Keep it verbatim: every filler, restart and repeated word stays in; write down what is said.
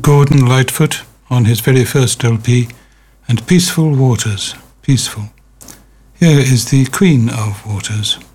Gordon Lightfoot on his very first L P, and Peaceful Waters, Peaceful. Here is the Queen of Waters.